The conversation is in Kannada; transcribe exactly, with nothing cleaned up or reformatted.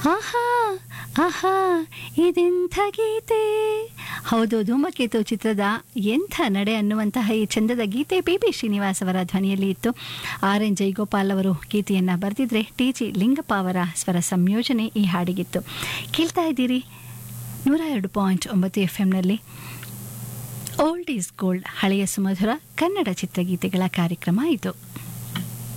ಆಹಾ ಆಹಾ ಇದೆಂಥ ಗೀತೆ. ಹೌದು, ಧೂಮಕೇತು ಚಿತ್ರದ ಎಂಥ ನಡೆ ಅನ್ನುವಂತಹ ಈ ಚಂದದ ಗೀತೆ ಪಿ ಬಿ ಶ್ರೀನಿವಾಸ್ ಅವರ ಧ್ವನಿಯಲ್ಲಿ ಇತ್ತು. ಆರ್ ಎನ್ ಜೈಗೋಪಾಲ್ ಅವರು ಗೀತೆಯನ್ನು ಬರೆದಿದ್ರೆ ಟಿ ಜಿ ಲಿಂಗಪ್ಪ ಅವರ ಸ್ವರ ಸಂಯೋಜನೆ ಈ ಹಾಡಿಗಿತ್ತು. ಕೇಳ್ತಾ ಇದ್ದೀರಿ ನೂರ ಎರಡು ಪಾಯಿಂಟ್ ಒಂಬತ್ತು ಎಫ್ ಎಂನಲ್ಲಿ ಓಲ್ಡ್ ಈಸ್ ಗೋಲ್ಡ್, ಹಳೆಯ ಸುಮಧುರ ಕನ್ನಡ ಚಿತ್ರಗೀತೆಗಳ ಕಾರ್ಯಕ್ರಮ ಇದು.